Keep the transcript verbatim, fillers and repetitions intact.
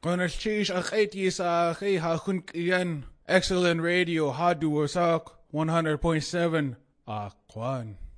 Konarchish akhaiti sa akhay hakun kiyan. Excellent radio, Hadu Wasak, one hundred point seven. Akwan.